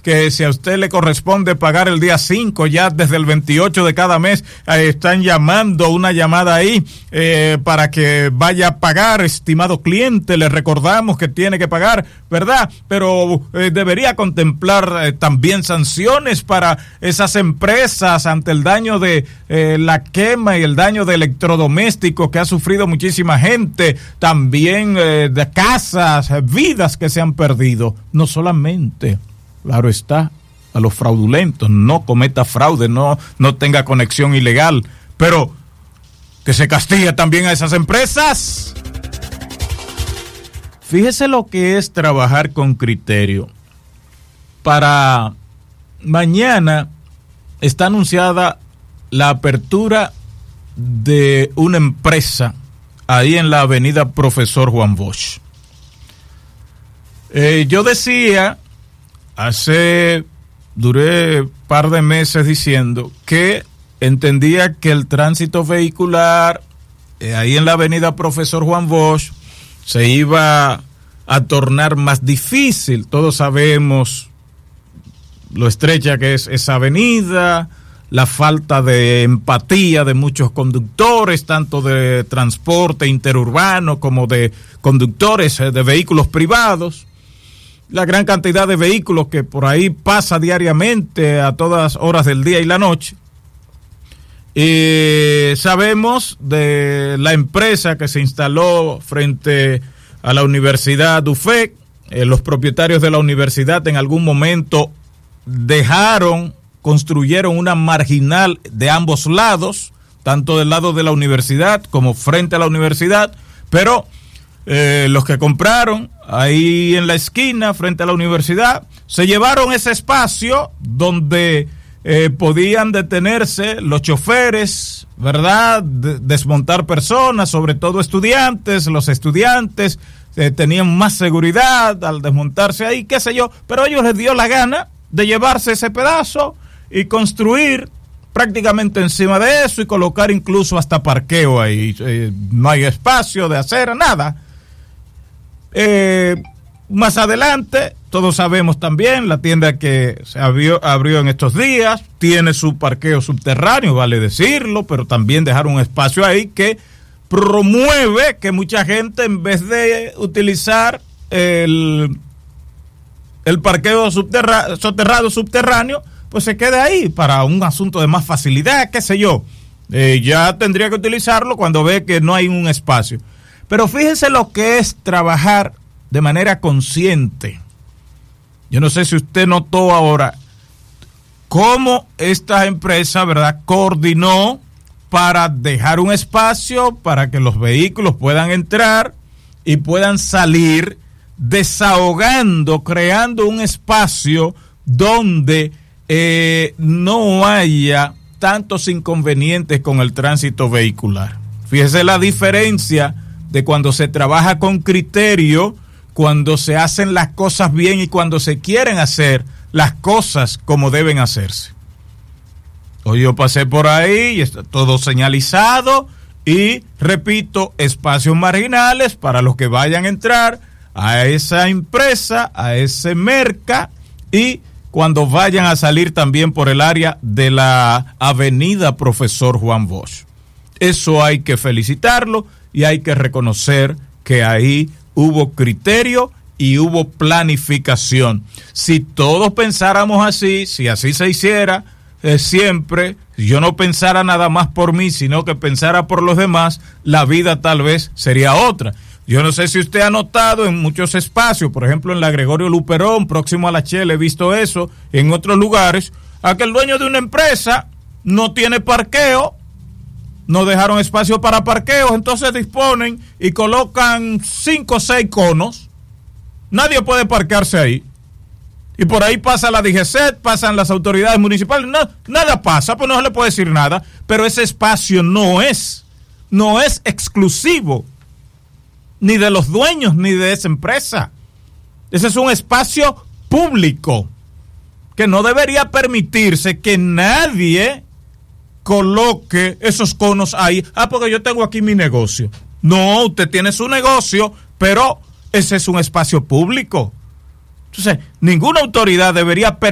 que si a usted le corresponde pagar el día 5, ya desde el 28 de cada mes están llamando, una llamada ahí para que vaya a pagar, estimado cliente, le recordamos que tiene que pagar, ¿verdad? Pero debería contemplar también sanciones para esas empresas ante el daño de la quema y el daño de electrodomésticos que ha sufrido muchísima gente, también de casas, vidas que se han perdido. No solamente, claro está, a los fraudulentos, no cometa fraude, no tenga conexión ilegal, pero que se castigue también a esas empresas. Fíjese lo que es trabajar con criterio. Para mañana está anunciada la apertura de una empresa ahí en la avenida Profesor Juan Bosch. Yo decía, duré un par de meses diciendo que entendía que el tránsito vehicular ahí en la avenida Profesor Juan Bosch se iba a tornar más difícil. Todos sabemos lo estrecha que es esa avenida, la falta de empatía de muchos conductores, tanto de transporte interurbano como de conductores de vehículos privados, la gran cantidad de vehículos que por ahí pasa diariamente a todas horas del día y la noche. Sabemos de la empresa que se instaló frente a la Universidad UFEC. Los propietarios de la universidad en algún momento construyeron una marginal de ambos lados, tanto del lado de la universidad como frente a la universidad, pero los que compraron ahí en la esquina frente a la universidad se llevaron ese espacio donde podían detenerse los choferes, ¿verdad? Desmontar personas, sobre todo estudiantes. Los estudiantes tenían más seguridad al desmontarse ahí, qué sé yo, pero a ellos les dio la gana de llevarse ese pedazo y construir prácticamente encima de eso y colocar incluso hasta parqueo ahí. No hay espacio de acera, nada. Más adelante, todos sabemos también, la tienda que se abrió en estos días, tiene su parqueo subterráneo, vale decirlo, pero también dejaron un espacio ahí que promueve que mucha gente, en vez de utilizar el parqueo subterráneo, pues se quede ahí para un asunto de más facilidad, qué sé yo. Ya tendría que utilizarlo cuando ve que no hay un espacio. Pero fíjense lo que es trabajar de manera consciente. Yo no sé si usted notó ahora cómo esta empresa, ¿verdad?, coordinó para dejar un espacio para que los vehículos puedan entrar y puedan salir, desahogando, creando un espacio donde no haya tantos inconvenientes con el tránsito vehicular. Fíjese la diferencia de cuando se trabaja con criterio, cuando se hacen las cosas bien y cuando se quieren hacer las cosas como deben hacerse. Hoy yo pasé por ahí y está todo señalizado y, repito, espacios marginales para los que vayan a entrar a esa empresa, a ese merca, y cuando vayan a salir también por el área de la avenida Profesor Juan Bosch. Eso hay que felicitarlo y hay que reconocer que ahí hubo criterio y hubo planificación. Si todos pensáramos así, si así se hiciera siempre, si yo no pensara nada más por mí, sino que pensara por los demás, la vida tal vez sería otra. Yo no sé si usted ha notado en muchos espacios, por ejemplo en la Gregorio Luperón, próximo a la Chela, he visto eso, en otros lugares, a que el dueño de una empresa no tiene parqueo, no dejaron espacio para parqueos, entonces disponen y colocan 5 o 6 conos. Nadie puede parquearse ahí. Y por ahí pasa la DGCET, pasan las autoridades municipales, nada pasa, pues no se le puede decir nada, pero ese espacio no es exclusivo ni de los dueños ni de esa empresa. Ese es un espacio público que no debería permitirse que nadie coloque esos conos ahí. Porque yo tengo aquí mi negocio. No, usted tiene su negocio, pero ese es un espacio público. Entonces, ninguna autoridad debería permitir